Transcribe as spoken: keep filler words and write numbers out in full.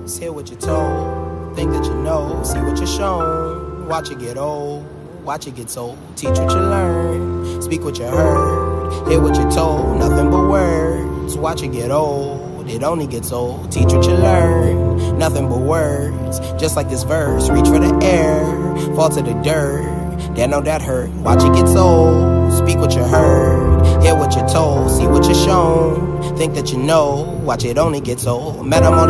words, hear what you're told, think that you know, see what you're shown, watch it get old, watch it get told, teach what you learn, speak what you heard, hear what you're told, nothing but words, watch it get old, it only gets old, teach what you learn, nothing but words, just like this verse, reach for the air, fall to the dirt, damn know that hurt, watch it get old, speak what you heard, hear what you're told, see what you're shown, think that you know, watch it only get old, met 'em on